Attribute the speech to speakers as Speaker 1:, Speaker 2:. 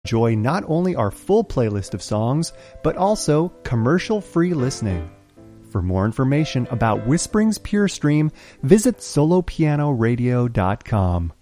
Speaker 1: Enjoy not only our full playlist of songs, but also commercial-free listening. For more information about Whispering's Pure Stream, visit solopianoradio.com.